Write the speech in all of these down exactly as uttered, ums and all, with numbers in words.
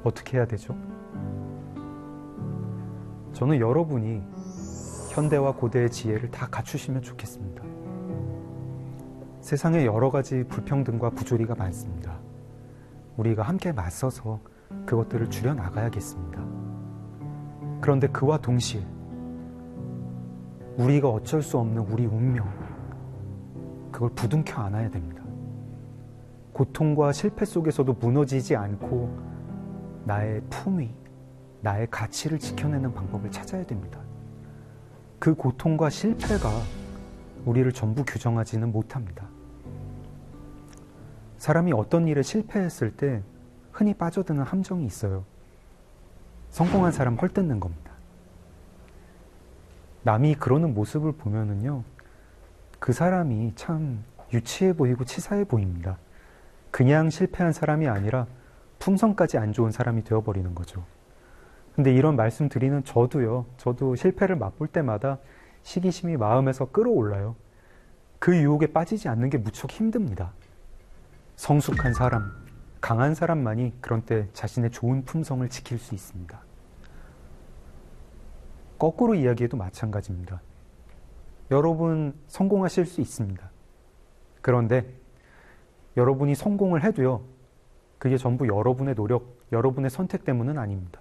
어떻게 해야 되죠? 저는 여러분이 현대와 고대의 지혜를 다 갖추시면 좋겠습니다. 세상에 여러 가지 불평등과 부조리가 많습니다. 우리가 함께 맞서서 그것들을 줄여나가야겠습니다. 그런데 그와 동시에 우리가 어쩔 수 없는 우리 운명, 그걸 부둥켜 안아야 됩니다. 고통과 실패 속에서도 무너지지 않고 나의 품위, 나의 가치를 지켜내는 방법을 찾아야 됩니다. 그 고통과 실패가 우리를 전부 규정하지는 못합니다. 사람이 어떤 일에 실패했을 때 흔히 빠져드는 함정이 있어요. 성공한 사람 헐뜯는 겁니다. 남이 그러는 모습을 보면은요, 그 사람이 참 유치해 보이고 치사해 보입니다. 그냥 실패한 사람이 아니라 품성까지 안 좋은 사람이 되어버리는 거죠. 근데 이런 말씀 드리는 저도요, 저도 실패를 맛볼 때마다 시기심이 마음에서 끌어올라요. 그 유혹에 빠지지 않는 게 무척 힘듭니다. 성숙한 사람, 강한 사람만이 그런 때 자신의 좋은 품성을 지킬 수 있습니다. 거꾸로 이야기해도 마찬가지입니다. 여러분 성공하실 수 있습니다. 그런데 여러분이 성공을 해도요, 그게 전부 여러분의 노력, 여러분의 선택 때문은 아닙니다.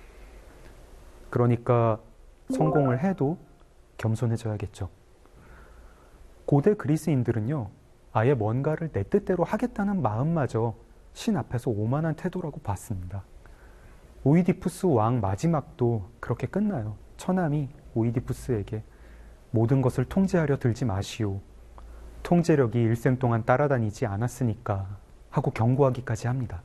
그러니까 성공을 해도 겸손해져야겠죠. 고대 그리스인들은요, 아예 뭔가를 내 뜻대로 하겠다는 마음마저 신 앞에서 오만한 태도라고 봤습니다. 오이디푸스 왕 마지막도 그렇게 끝나요. 처남이 오이디푸스에게 모든 것을 통제하려 들지 마시오. 통제력이 일생 동안 따라다니지 않았으니까 하고 경고하기까지 합니다.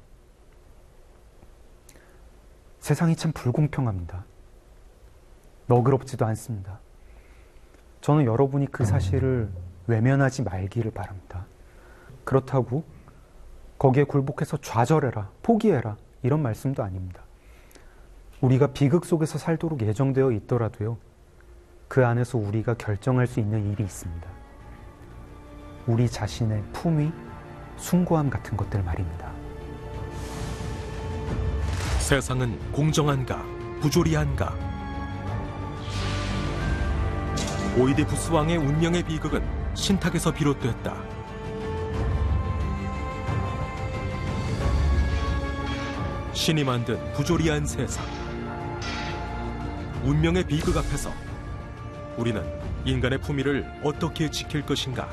세상이 참 불공평합니다. 너그럽지도 않습니다. 저는 여러분이 그 사실을 외면하지 말기를 바랍니다. 그렇다고 거기에 굴복해서 좌절해라, 포기해라, 이런 말씀도 아닙니다. 우리가 비극 속에서 살도록 예정되어 있더라도요, 그 안에서 우리가 결정할 수 있는 일이 있습니다. 우리 자신의 품위, 숭고함 같은 것들 말입니다. 세상은 공정한가, 부조리한가? 오이디푸스 왕의 운명의 비극은 신탁에서 비롯됐다. 신이 만든 부조리한 세상. 운명의 비극 앞에서 우리는 인간의 품위를 어떻게 지킬 것인가?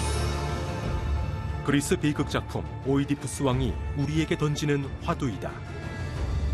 그리스 비극 작품 오이디푸스 왕이 우리에게 던지는 화두이다.